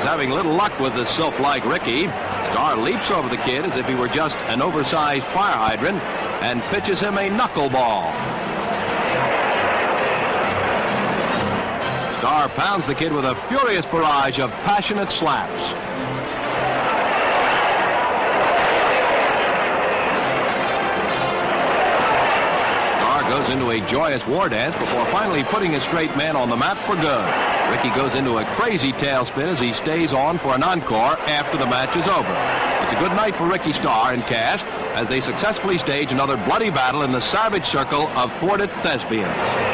is having little luck with this sylph-like Ricky. Star leaps over the kid as if he were just an oversized fire hydrant and pitches him a knuckleball. Star pounds the kid with a furious barrage of passionate slaps. Star goes into a joyous war dance before finally putting his straight man on the map for good. Ricky goes into a crazy tailspin as he stays on for an encore after the match is over. It's a good night for Ricky Star and cast as they successfully stage another bloody battle in the savage circle of thwarted thespians.